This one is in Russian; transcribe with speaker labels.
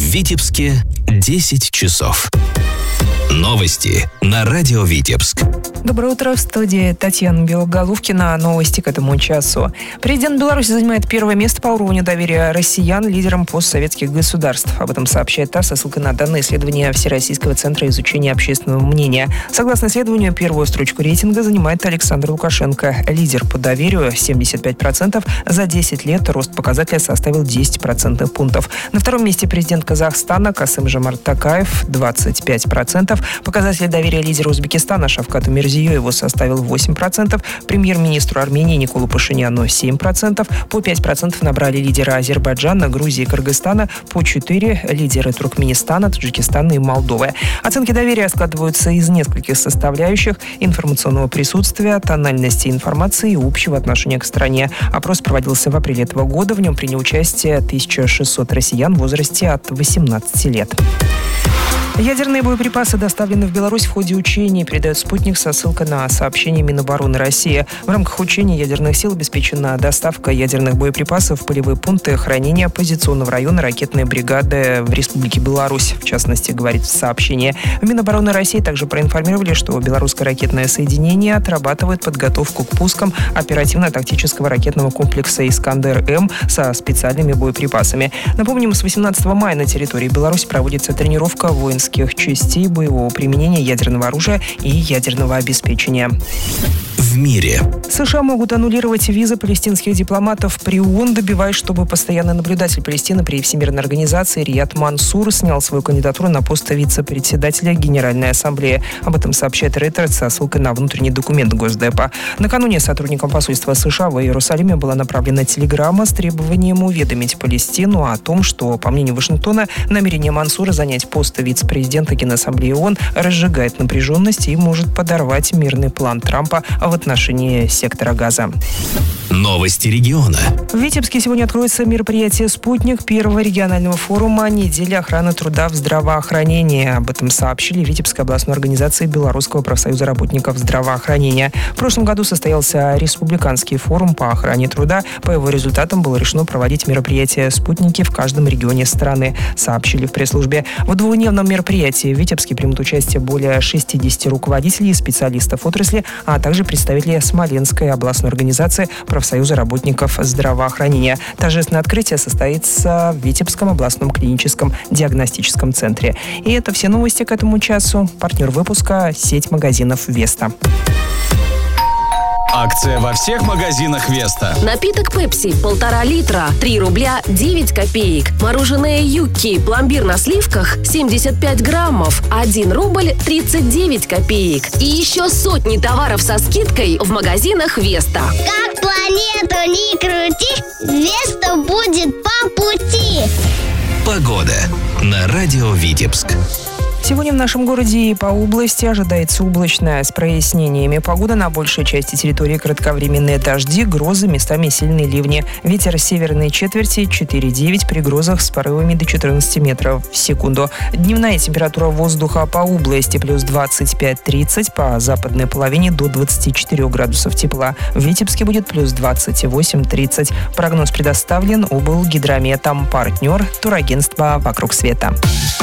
Speaker 1: Витебске 10 часов. Новости на радио Витебск.
Speaker 2: Доброе утро, в студии Татьяна Белоголовкина. Новости к этому часу. Президент Беларуси занимает первое место по уровню доверия россиян лидерам постсоветских государств. Об этом сообщает ТАСС со ссылкой на данные исследования Всероссийского центра изучения общественного мнения. Согласно исследованию, первую строчку рейтинга занимает Александр Лукашенко. Лидер по доверию 75%. За 10 лет рост показателя составил 10 процентных пунктов. На втором месте президент Казахстана Касым-Жомарт Токаев 25%. Показатель доверия лидеру Узбекистана Шавкату Мирзиёеву составил 8%, премьер-министру Армении Николу Пашиняну 7%, по 5% набрали лидеры Азербайджана, Грузии и Кыргызстана, по 4% лидеры Туркменистана, Таджикистана и Молдовы. Оценки доверия складываются из нескольких составляющих: информационного присутствия, тональности информации и общего отношения к стране. Опрос проводился в апреле этого года, в нем приняли участие 1600 россиян в возрасте от 18 лет. Ядерные боеприпасы доставлены в Беларусь в ходе учений, передает «Спутник» со ссылкой на сообщение Минобороны России. В рамках учений ядерных сил обеспечена доставка ядерных боеприпасов в полевые пункты хранения позиционного района ракетной бригады в Республике Беларусь. В частности, говорит в сообщении. В Минобороны России также проинформировали, что белорусское ракетное соединение отрабатывает подготовку к пускам оперативно-тактического ракетного комплекса «Искандер-М» со специальными боеприпасами. Напомним, с 18 мая на территории Беларуси проводится тренировка воинских частей боевого применения ядерного оружия и ядерного обеспечения.
Speaker 1: В мире.
Speaker 2: США могут аннулировать визы палестинских дипломатов при ООН, добиваясь, чтобы постоянный наблюдатель Палестины при Всемирной организации Рияд Мансур снял свою кандидатуру на пост вице-председателя Генеральной Ассамблеи. Об этом сообщает Reuters со ссылкой на внутренний документ Госдепа. Накануне сотрудникам посольства США в Иерусалиме была направлена телеграмма с требованием уведомить Палестину о том, что, по мнению Вашингтона, намерение Мансура занять пост вице-президента Генассамблеи ООН разжигает напряженность и может подорвать мирный план Трампа в отношении сектора Газа.
Speaker 1: Новости региона.
Speaker 2: В Витебске сегодня откроется мероприятие «Спутник» первого регионального форума «Неделя охраны труда в здравоохранении». Об этом сообщили в Витебской областной организации Белорусского профсоюза работников здравоохранения. В прошлом году состоялся республиканский форум по охране труда. По его результатам было решено проводить мероприятия «Спутники» в каждом регионе страны, сообщили в пресс-службе. В двухдневном мероприятии в Витебске примут участие более 60 руководителей и специалистов отрасли, а также представители Смоленской областной организации профсоюза работников здравоохранения. Торжественное открытие состоится в Витебском областном клиническом диагностическом центре. И это все новости к этому часу. Партнер выпуска — сеть магазинов «Веста».
Speaker 3: Акция во всех магазинах «Веста».
Speaker 4: Напиток «Пепси» 1,5 литра, 3 рубля 9 копеек. Мороженое «Юкки», пломбир на сливках 75 граммов, 1 рубль 39 копеек. И еще сотни товаров со скидкой в магазинах «Веста».
Speaker 5: Как планету ни крути, «Веста» будет по пути.
Speaker 1: Погода на радио Витебск.
Speaker 2: Сегодня в нашем городе и по области ожидается облачная с прояснениями. Погода: на большей части территории кратковременные дожди, грозы, местами сильные ливни. Ветер северной четверти 4,9, при грозах с порывами до 14 метров в секунду. Дневная температура воздуха по области плюс 25-30, по западной половине до 24 градусов тепла. В Витебске будет плюс 28-30. Прогноз предоставлен облгидрометом. Партнер — турагентство «Вокруг света».